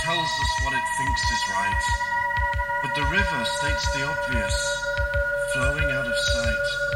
tells us what it thinks is right, but the river states the obvious, flowing out of sight.